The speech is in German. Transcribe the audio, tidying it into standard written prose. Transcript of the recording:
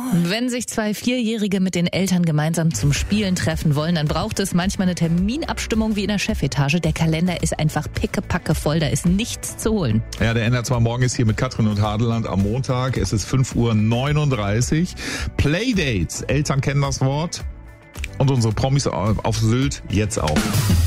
Wenn sich zwei Vierjährige mit den Eltern gemeinsam zum Spielen treffen wollen, dann braucht es manchmal eine Terminabstimmung wie in der Chefetage. Der Kalender ist einfach pickepacke voll, da ist nichts zu holen. Ja, der NDR 2 Morgen ist hier mit Katrin und Hadeland am Montag. Es ist 5:39 Uhr. Playdates. Eltern kennen das Wort. Und unsere Promis auf Sylt jetzt auch.